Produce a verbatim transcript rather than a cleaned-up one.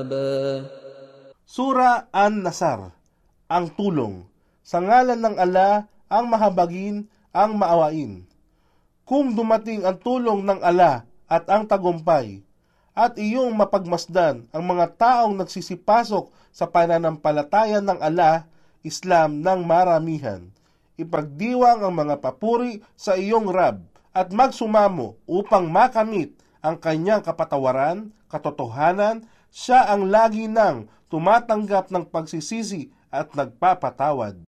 Sura An-Nasr, ang tulong. Sa ngalan ng ala, ang mahabagin, ang maawain. Kung dumating ang tulong ng ala at ang tagumpay, at iyong mapagmasdan ang mga taong nagsisipasok sa pananampalataya ng ala, Islam ng maramihan. Ipagdiwang ang mga papuri sa iyong Rab at magsumamo upang makamit ang kanyang kapatawaran, katotohanan. Siya ang lagi nang tumatanggap ng pagsisisi at nagpapatawad.